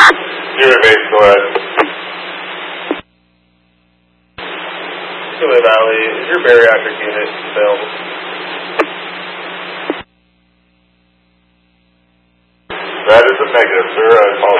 Zero base, go ahead. Skillet Valley, is your bariatric unit available? That is a negative, sir. I apologize.